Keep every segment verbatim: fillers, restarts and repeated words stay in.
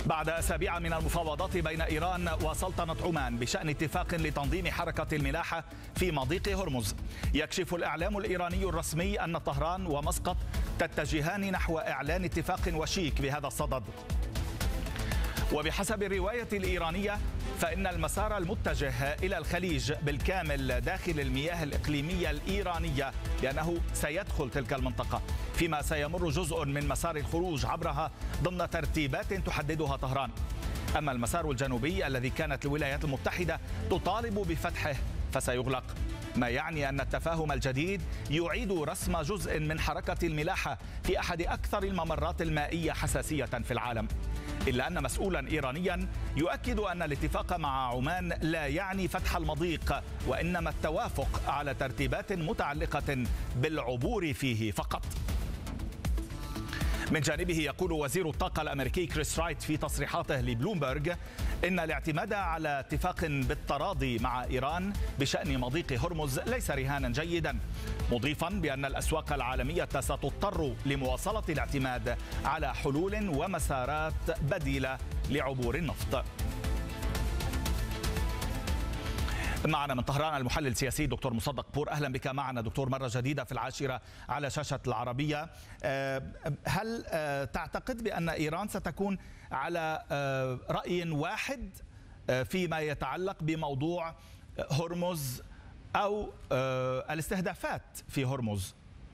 بعد أسابيع من المفاوضات بين إيران وسلطنة عمان بشأن اتفاق لتنظيم حركة الملاحة في مضيق هرمز، يكشف الإعلام الإيراني الرسمي أن طهران ومسقط تتجهان نحو إعلان اتفاق وشيك بهذا الصدد. وبحسب الرواية الإيرانية فإن المسار المتجه إلى الخليج بالكامل داخل المياه الإقليمية الإيرانية لأنه سيدخل تلك المنطقة، فيما سيمر جزء من مسار الخروج عبرها ضمن ترتيبات تحددها طهران. أما المسار الجنوبي الذي كانت الولايات المتحدة تطالب بفتحه فسيغلق، ما يعني أن التفاهم الجديد يعيد رسم جزء من حركة الملاحة في أحد أكثر الممرات المائية حساسية في العالم. إلا أن مسؤولا إيرانيا يؤكد أن الاتفاق مع عمان لا يعني فتح المضيق، وإنما التوافق على ترتيبات متعلقة بالعبور فيه فقط. من جانبه يقول وزير الطاقة الأمريكي كريس رايت في تصريحاته لبلومبرج إن الاعتماد على اتفاق بالتراضي مع إيران بشأن مضيق هرمز ليس رهانا جيدا، مضيفا بأن الأسواق العالمية ستضطر لمواصلة الاعتماد على حلول ومسارات بديلة لعبور النفط. معنا من طهران المحلل السياسي دكتور مصدق بور. أهلا بك معنا دكتور مرة جديدة في العاشرة على شاشة العربية. هل تعتقد بأن إيران ستكون على رأي واحد فيما يتعلق بموضوع هرمز أو الاستهدافات في هرمز؟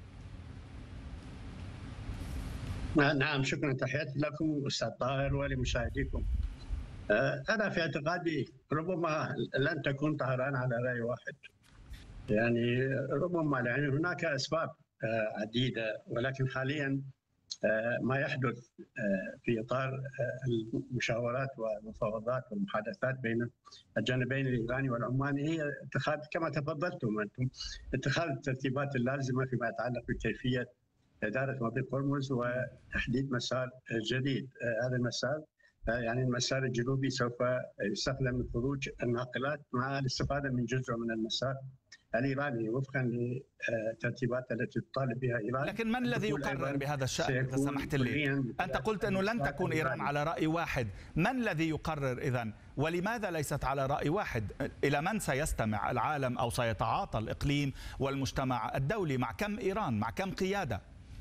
نعم، شكرا. تحياتي لكم أستاذ طاهر ولمشاهديكم. أنا في اعتقادي ربما لن تكون طهران على رأي واحد، يعني ربما يعني هناك أسباب عديدة، ولكن حاليا ما يحدث في إطار المشاورات والمفاوضات والمحادثات بين الجانبين الإيراني والعماني هي اتخاذ كما تفضلتم أنتم اتخاذ الترتيبات اللازمة فيما يتعلق بكيفية إدارة مضيق هرمز وتحديد مسار جديد. هذا المسار يعني المسار الجنوبي سوف يستخدم لخروج الناقلات مع الاستفادة من جزء من المسار الإيراني وفقا للترتيبات التي تطالب بها إيران. لكن من الذي يقرر بهذا الشأن إذا سمحت لي؟ أنت قلت أنه لن تكون إيران على رأي واحد، من الذي يقرر إذن؟ ولماذا ليست على رأي واحد؟ إلى من سيستمع العالم أو سيتعاطى الإقليم والمجتمع الدولي؟ مع كم إيران؟ مع كم قيادة؟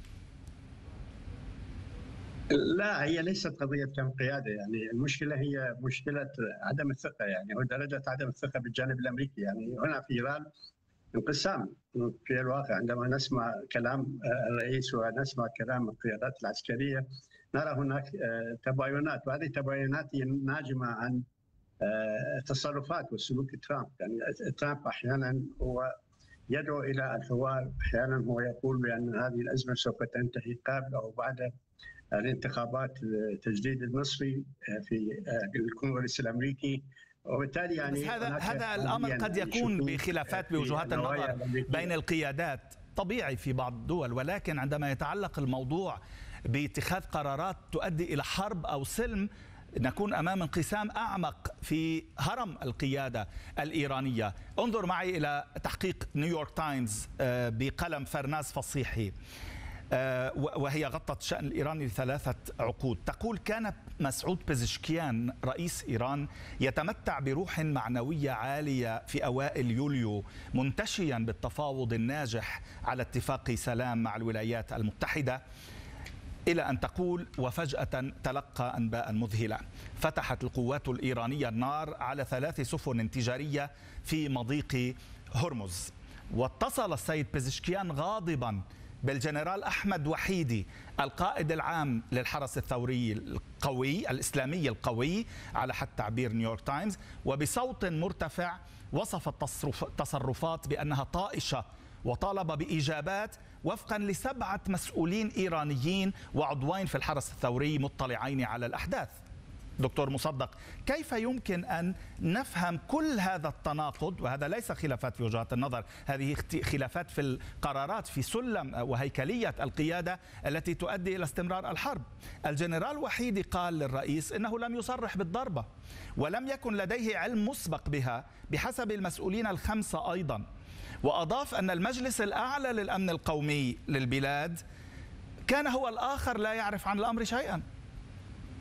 لا، هي ليست قضية كم قيادة، يعني المشكلة هي مشكلة عدم الثقة، يعني ودرجة عدم الثقة بالجانب الأمريكي. يعني هنا في إيران انقسام في الواقع. عندما نسمع كلام الرئيس ونسمع كلام القيادات العسكرية نرى هناك تباينات، وهذه التباينات هي ناجمة عن تصرفات وسلوك ترامب. يعني ترامب أحيانا هو يدعو إلى الحوار، أحيانا هو يقول بأن هذه الأزمة سوف تنتهي قبل أو بعد الانتخابات التجديد المصري في الكونغرس الامريكي، وبالتالي يعني هذا هذا الامر قد يكون بخلافات بوجهات النظر بين القيادات، طبيعي في بعض الدول، ولكن عندما يتعلق الموضوع باتخاذ قرارات تؤدي الى حرب او سلم نكون امام انقسام اعمق في هرم القياده الايرانيه. انظر معي الى تحقيق نيويورك تايمز بقلم فرناز فصيحي، وهي غطت شأن الإيراني لثلاثة عقود. تقول كان مسعود بيزشكيان رئيس إيران يتمتع بروح معنوية عالية في أوائل يوليو، منتشيا بالتفاوض الناجح على اتفاق سلام مع الولايات المتحدة، إلى أن تقول وفجأة تلقى أنباء مذهلة. فتحت القوات الإيرانية النار على ثلاث سفن تجارية في مضيق هرمز، واتصل السيد بيزشكيان غاضبا بالجنرال أحمد وحيدي القائد العام للحرس الثوري القوي الإسلامي القوي على حد تعبير نيويورك تايمز، وبصوت مرتفع وصف التصرفات بأنها طائشة، وطالب بإجابات وفقا لسبعة مسؤولين إيرانيين وعضوين في الحرس الثوري مطلعين على الأحداث. دكتور مصدق، كيف يمكن أن نفهم كل هذا التناقض؟ وهذا ليس خلافات في وجهات النظر، هذه خلافات في القرارات، في سلم وهيكلية القيادة التي تؤدي إلى استمرار الحرب. الجنرال وحيدي قال للرئيس إنه لم يصرح بالضربة ولم يكن لديه علم مسبق بها بحسب المسؤولين الخمسة أيضا، وأضاف أن المجلس الأعلى للأمن القومي للبلاد كان هو الآخر لا يعرف عن الأمر شيئا.